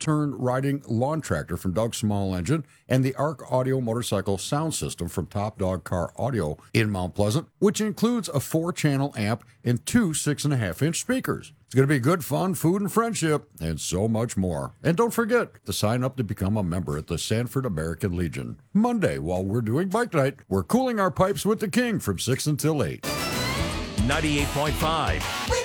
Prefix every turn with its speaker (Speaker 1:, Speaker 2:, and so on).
Speaker 1: all-terrain riding lawn tractor from Doug Small Engine, and the ARC Audio motorcycle sound system from Top Dog Car Audio in Mount Pleasant, which includes a 4-channel amp and 2 6.5-inch speakers. It's going to be good fun, food, and friendship, and so much more. And don't forget to sign up to become a member at the Sanford American Legion. Monday, while we're doing bike night, we're cooling our pipes with the King from 6 until 8.
Speaker 2: 98.5